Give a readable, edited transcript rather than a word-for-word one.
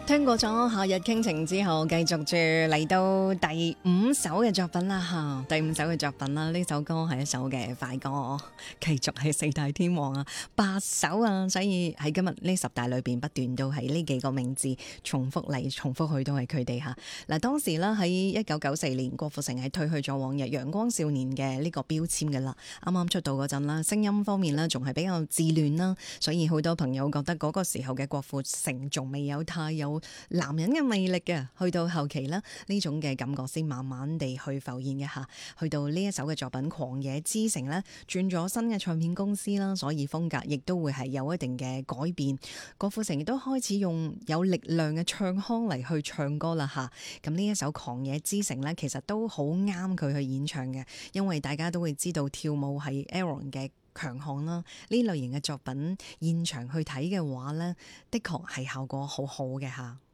聽過咗夏日傾情之後，繼續住嚟到第五首嘅作品啦吓，第五首嘅作品啦，呢首歌係一首嘅快歌，繼續係四大天王啊，8首啊，所以喺今日呢10大裏邊不斷都係呢幾個名字重複嚟重複去都係佢哋吓。嗱，當時啦喺1994年，郭富城係褪去咗往日陽光少年嘅呢個標籤嘅啦，啱啱出道嗰陣啦，聲音方面呢仲係比較自戀啦，所以好多朋友覺得嗰個時候嘅郭富城仲未有太有男人嘅魅力嘅，去到後期啦，呢種嘅感覺先慢慢地去浮現嘅吓。去到呢一首嘅作品《狂野之城》呢，轉咗新嘅唱片公司啦，所以風格亦都會係有一定嘅改變。郭富城亦都開始用有力量嘅唱腔嚟去唱歌啦吓。咁呢一首《狂野之城》呢，其實都好啱佢去演唱嘅，因為大家都會知道跳舞係 Aaron 嘅強項啦，呢類型嘅作品現場去睇嘅話呢，的確係效果好好嘅吓。